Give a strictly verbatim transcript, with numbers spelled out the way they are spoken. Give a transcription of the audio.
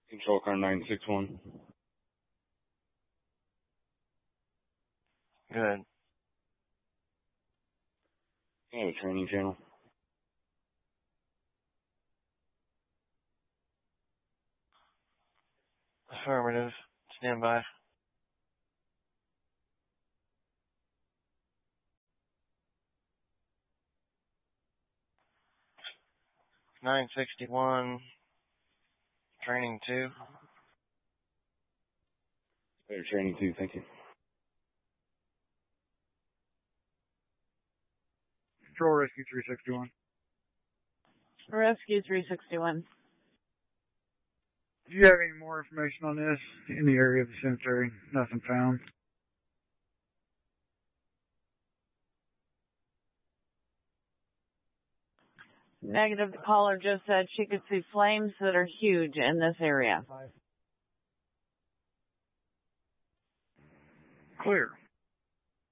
Control car nine six one. Good. I have a training channel. Affirmative. Stand by. nine sixty-one. Training two. Better training two, thank you. Control Rescue three sixty-one. Rescue three sixty-one. Do you have any more information on this? In the area of the cemetery, nothing found. Negative. The caller just said she could see flames that are huge in this area. Clear.